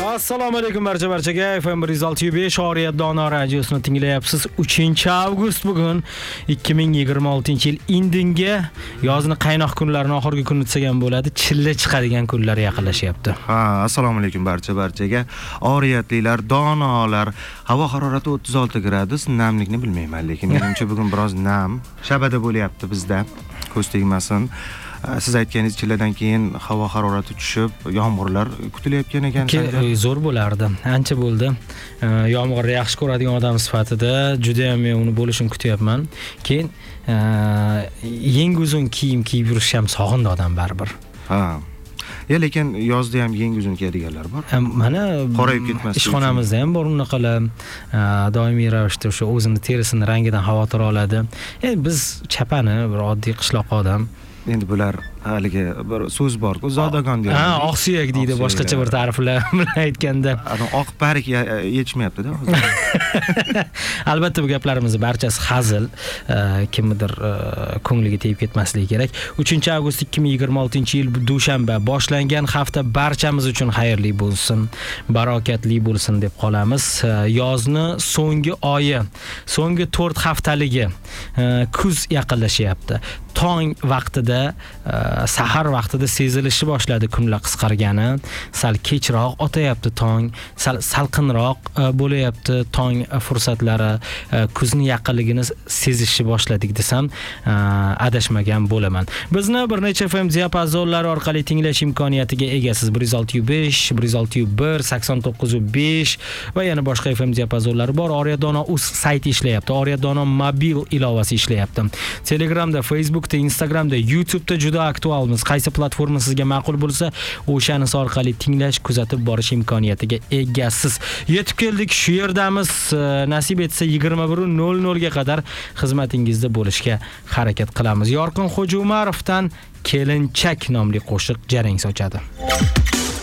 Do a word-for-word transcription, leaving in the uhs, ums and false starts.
Assalomu alaykum barcha barchaga. F M bir yuz olti nuqta besh Oriyat Dono radiosini tinglayapsiz. uchinchi avgust bugun ikki ming yigirma oltinchi yil indinga yozning qaynoq kunlarini oxirgi kun desa ham bo'ladi, chilla chiqadigan kunlar yaqinlashyapti. Ha, assalomu alaykum barcha barchaga. Oriyatlilar, donolar, havo harorati o'ttiz olti gradus, namlikni bilmayman, lekin menimcha bugun biroz nam, shabada bo'lyapti bizda. Ko'z tegmasin. Siz aytganingiz chilladan keyin havo harorati tushib, yomg'irlar kutilayotgan ekan. Zo'r bo'lardi. Ancha bo'ldi. Yomg'irni yaxshi ko'radigan odam sifatida juda ham men uni bo'lishini kutyapman. Keyin yengi uzun kiyim kiyib yurish ham sog'indi odam baribir. Ha. Ya lekin yozda ham yengi uzun kiyadiganlar bor. Mana qorayib ketmaslik. Ishxonamizda ham bor unaqalar doimiy ravishda o'sha o'zini terisini rangidan xavotir oladi. Endi biz chapani bir oddiy qishloq odam. Endi bular haligi bir so'z bor-ku, zodagon deydi. Ha, oq suyak deydi, boshqacha bir ta'riflar bilan aytganda. Ana oq parik yetishmayapti-da hozir. Albatta bu gaplarimizni barchasi hazil, kimnidir ko'ngliga tegib ketmasligi kerak. uchinchi avgust ikki ming yigirma oltinchi yil dushanba boshlangan hafta barchamiz uchun xayrli bo'lsin, barokatli bo'lsin deb qolamiz. Yozni so'nggi oyi, so'nggi to'rt haftaligi, kuz yaqinlashyapti. Tong vaqtida, sahar vaqtida sezilishi boshladi kunlar qisqargani, sal kechroq otayapti tong, sal salqinroq bo'layapti tong fursatlari, kuzni yaqinligini sezishni boshladik desam, adashmagan bo'laman. Bizni bir necha F M diapazonlari orqali tinglash imkoniyatiga egasiz. bir yuz olti nuqta besh, bir yuz olti nuqta bir, sakson to'qqiz nuqta besh va yana boshqa F M diapazonlari bor. Oriyat Dono uz sayti ishlayapti. Oriyat Dono mobil ilovasi ishlayapti. Telegramda, Facebookda, Instagramda, YouTube'da juda aktualmiz. Qaysi platforma sizga ma'qul bo'lsa, o'shanisi orqali tinglash, kuzatib borish imkoniyatiga egasiz. Yetib keldik, shu yerdamiz. Nasib etsa yigirma bir nol nol ga qadar xizmatingizda bo'lishga harakat qilamiz. Yorqin Xo'ja Umarovdan Kelinchak nomli qo'shiq jarang sochadi.